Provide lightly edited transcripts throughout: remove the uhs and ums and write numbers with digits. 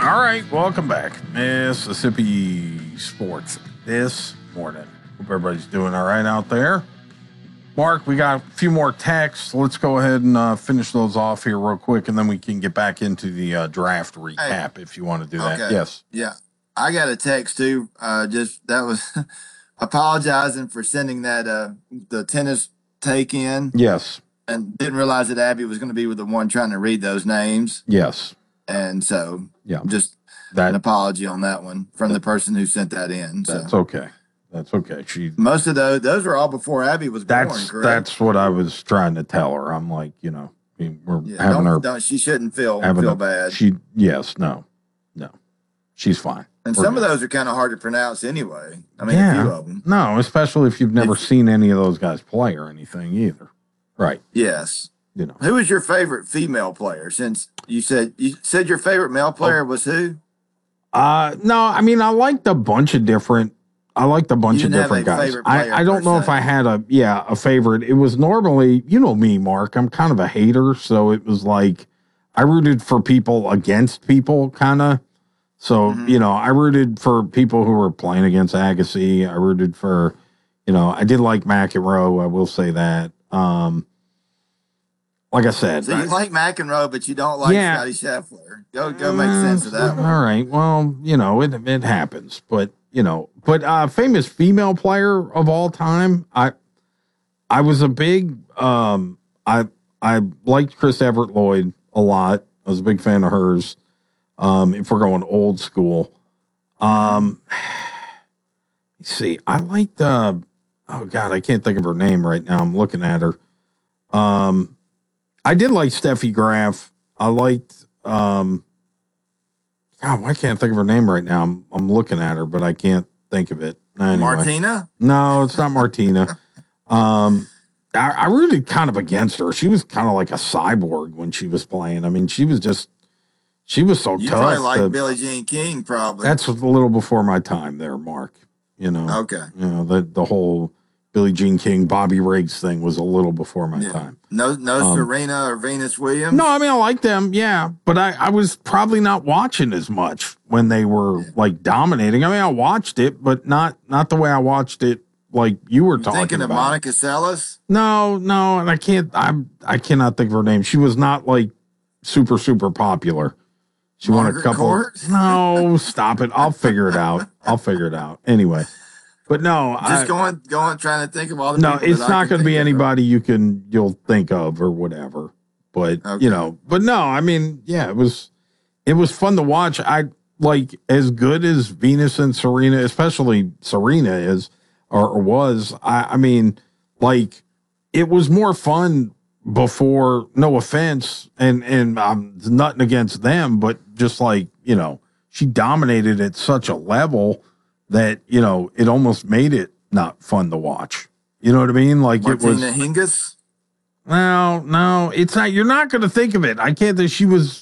All right, welcome back, Mississippi Sports this morning. Hope everybody's doing all right out there. Mark, we got a few more texts. Let's go ahead and finish those off here real quick, and then we can get back into the draft recap if you want to do that. Okay. Yes. Yeah. I got a text too. Just that was apologizing for sending that the tennis take in. Yes. And didn't realize that Abby was going to be with the one trying to read those names. Yes. And so just that an apology on that one from the person who sent that in. That's so. okay. That's okay. Most of those were all before Abby was born, correct? That's what I was trying to tell her. I'm like, we're having her. She shouldn't feel bad. No. She's fine. And some of those are kind of hard to pronounce anyway. I mean, a few of them. No, especially if you've never seen any of those guys play or anything either. Right. Yes. Who was your favorite female player? Since you said your favorite male player was who? No, I mean I liked a bunch of different guys. I don't know if I had a favorite. It was normally, me, Mark, I'm kind of a hater, so it was like I rooted for people against people kind of. So, I rooted for people who were playing against Agassi. I rooted for, I did like McEnroe, I will say that. Like I said. So you like McEnroe, but you don't like Scotty Scheffler. Go make sense of that one. All right. Well, it happens. But, famous female player of all time, I was a big, I liked Chris Everett Lloyd a lot. I was a big fan of hers. If we're going old school. Let's see. I liked, oh God, I can't think of her name right now. I'm looking at her. I did like Steffi Graf. I liked, God, why can't I think of her name right now? I'm looking at her, but I can't think of it. Anyway. Martina? No, it's not Martina. I rooted kind of against her. She was kind of like a cyborg when she was playing. I mean, she was so you tough. You probably like Billie Jean King, probably. That's a little before my time there, Mark. Okay. The whole Billie Jean King, Bobby Riggs thing was a little before my time. No Serena or Venus Williams? No, I mean, I like them, yeah. But I was probably not watching as much when they were, dominating. I mean, I watched it, but not the way I watched it like you were talking thinking about. Of Monica Seles? No, and I cannot think of her name. She was not, super, super popular. She won a couple. Court? No, stop it. I'll figure it out. Anyway. But no, just going, trying to think of all the. No, it's not going to be anybody you'll think of or whatever. But but no, I mean, yeah, it was fun to watch. I like as good as Venus and Serena, especially Serena is or was. I mean, it was more fun before. No offense, and nothing against them, but just she dominated at such a level that, it almost made it not fun to watch. You know what I mean? Martina it was Hingis? No, it's not. You're not going to think of it. I can't think. She was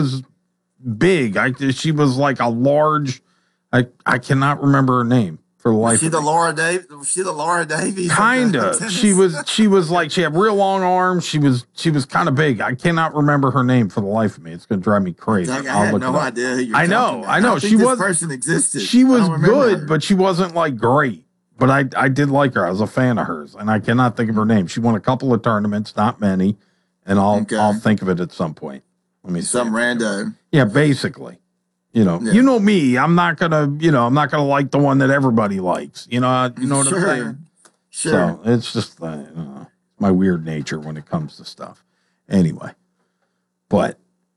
big. She was like a large, I cannot remember her name for the life of me. Was she the Laura Davies? Kinda. She was like, she had real long arms. She was kind of big. I cannot remember her name for the life of me. It's going to drive me crazy. I had no idea who you're talking about. I know. She was. This person existed. She was good, but she wasn't great. But I did like her. I was a fan of hers, and I cannot think of her name. She won a couple of tournaments, not many, and I'll think of it at some point. Let me see. Some rando. Yeah, basically. You know me. I'm not gonna like the one that everybody likes. You know what I'm saying? Sure. So it's just my weird nature when it comes to stuff. Anyway, but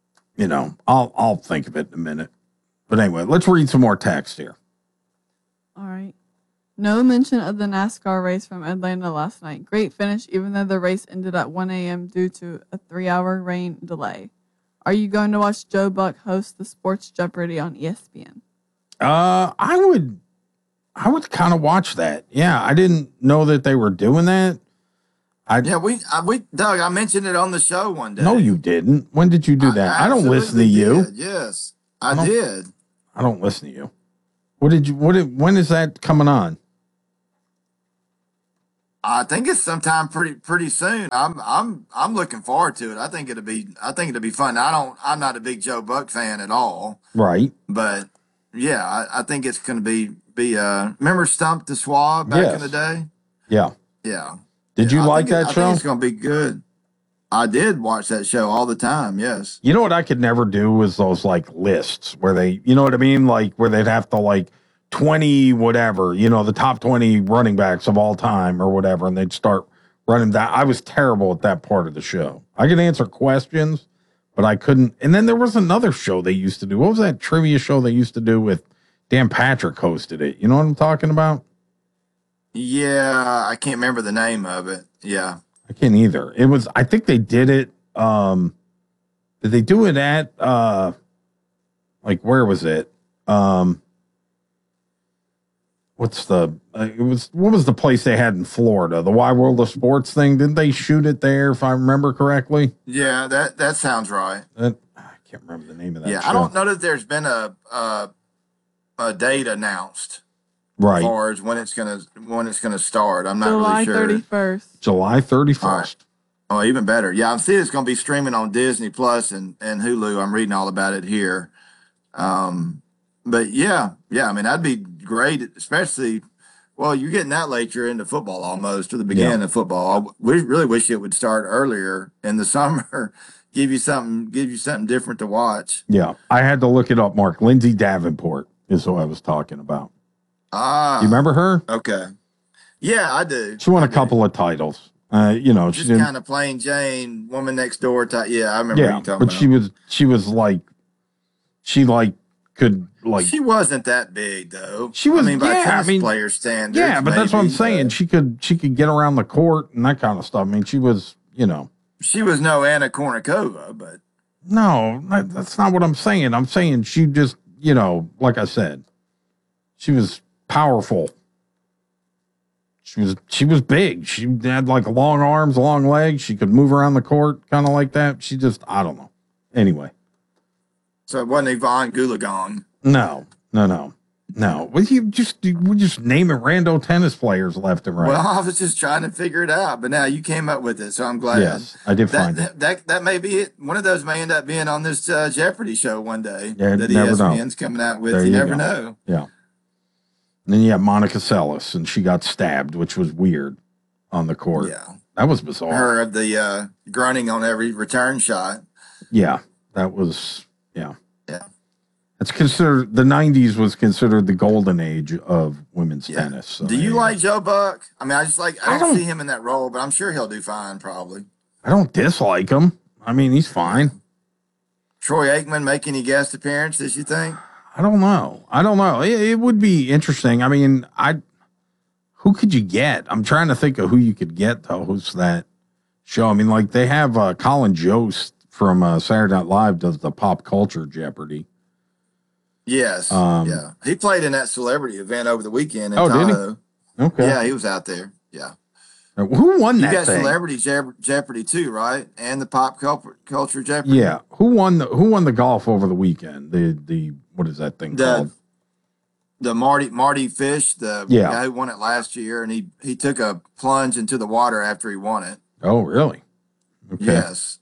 I'll think of it in a minute. But anyway, let's read some more text here. All right. No mention of the NASCAR race from Atlanta last night. Great finish, even though the race ended at 1 a.m. due to a 3-hour rain delay. Are you going to watch Joe Buck host the Sports Jeopardy on ESPN? I would kind of watch that. Yeah, I didn't know that they were doing that. We Doug, I mentioned it on the show one day. No, you didn't. When did you do that? I don't listen to you. Yes, I did. I don't listen to you. When is that coming on? I think it's sometime pretty soon. I'm looking forward to it. I think it'll be fun. I'm not a big Joe Buck fan at all, Right. but yeah, I think it's going to be remember Stump the Swab back in the Yes. day? Yeah. Yeah. Did Yeah, you like that I show? think it's going to be good. I did watch that show all the time. Yes. You know what I could never do was those like lists where they, you know what I mean? Like where they'd have to like 20, whatever, you know, the top 20 running backs of all time or whatever. And they'd start running that. I was terrible at that part of the show. I could answer questions, but I couldn't. And then there was another show they used to do. What was that trivia show they used to do with Dan Patrick hosted it? You know what I'm talking about? Yeah, I can't remember the name of it. Yeah. I can't either. It was, I think they did it. Did they do it at, like, where was it? What was the place they had in Florida? The Wide World of Sports thing? Didn't they shoot it there, if I remember correctly? Yeah, that sounds right. I can't remember the name of that Yeah, show. I don't know that there's been a date announced Right. as far as when it's gonna start. I'm not July really sure. 31st. July 31st. All right. Oh, even better. Yeah, I'm seeing it's going to be streaming on Disney Plus and Hulu. I'm reading all about it here. But yeah. I mean, that'd be great, especially. Well, you're getting that late. You're into football almost, or the beginning of football. We really wish it would start earlier in the summer. Give you something different to watch. Yeah. I had to look it up, Mark. Lindsay Davenport is who I was talking about. Ah, You remember her? okay. Yeah, I do. She won I a do. couple of titles. You know, she Just didn't. kind of plain Jane, woman next door type. Yeah, I remember Yeah, you talking but about. she was like, she like could like. She wasn't that big though. She was- I mean, by yeah, I tennis mean, player standards. Yeah, but that's what I'm maybe, saying. but She could get around the court and that kind of stuff. I mean, she was, you know. she was no Anna Kournikova, but No, that's not what I'm saying. I'm saying she just, you know, like I said, she was powerful. She was big. She had like long arms, long legs. She could move around the court, kind of like that. She just, I don't know. Anyway, so it wasn't Yvonne Goolagong. no. We just naming rando tennis players left and right. Well, I was just trying to figure it out, but now you came up with it, so I'm glad. Yes, I did find it. That may be it. One of those may end up being on this Jeopardy show one day Yeah, that never know. ESPN's coming out with. There You you never go. know. Yeah. And then you have Monica Seles, and she got stabbed, which was weird on the court. Yeah, That was bizarre. her of the grunting on every return shot. Yeah, that was, yeah. Yeah. It's considered, the 90s was considered the golden age of women's Yeah. tennis. So Do you anyway. like Joe Buck? I mean, I I don't don't- see him in that role, but I'm sure he'll do fine. Probably. I don't dislike him. I mean, he's fine. Troy Aikman make any guest appearances? You think? I don't know. It would be interesting. I mean, who could you get? I'm trying to think of who you could get to host that show. I mean, like they have Colin Jost from Saturday Night Live does the pop culture Jeopardy. Yes. Yeah. He played in that celebrity event over the weekend in Oh, did he? Tahoe. Okay. Yeah, he was out there. Yeah. Who won You that got thing? Celebrity Jeopardy too, right? And the pop culture Jeopardy. Yeah. Who won the golf over the weekend? The what is that thing called? The Marty Fish, the Yeah. guy who won it last year, and he took a plunge into the water after he won it. Oh, really? Okay. Yes.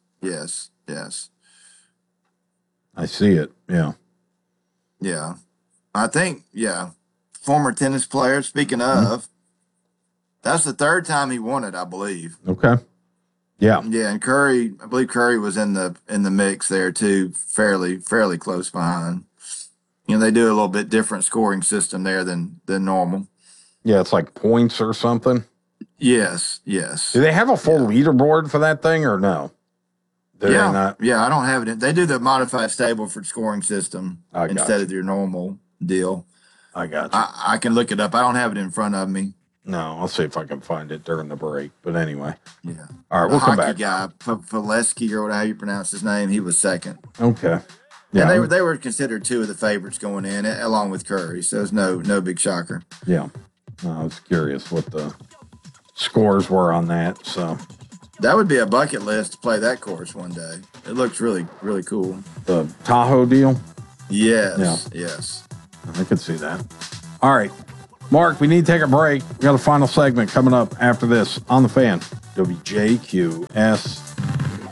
I see it. Yeah. Yeah. I think, yeah. Former tennis player, speaking Mm-hmm. of, that's the third time he won it, I believe. Okay. Yeah. Yeah, and Curry, I believe Curry was in the mix there too, fairly close behind. You know, they do a little bit different scoring system there than normal. Yeah. It's like points or something. Yes. Do they have a full leaderboard for that thing or no? Do they not? Yeah, I don't have it. They do the modified Stableford scoring system I got instead you. of your normal deal. I got you. I can look it up. I don't have it in front of me. No, I'll see if I can find it during the break. But anyway. Yeah. All right, The we'll come hockey back. guy, Pileski or whatever you pronounce his name, he was second. Okay. Yeah, Yeah. they were considered two of the favorites going in, along with Curry. So it's no big shocker. Yeah. No, I was curious what the scores were on that. So That would be a bucket list to play that course one day. It looks really cool. the Tahoe deal, Yes. I could see that. All right. Mark, we need to take a break. We got a final segment coming up after this on The Fan. WJQS.